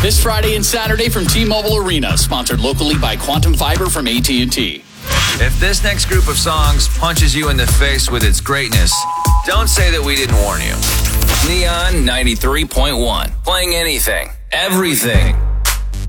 This Friday and Saturday from T-Mobile Arena, sponsored locally by Quantum Fiber from AT&T. If this next group of songs punches you in the face with its greatness, don't say that we didn't warn you. Neon 93.1. Playing anything, everything.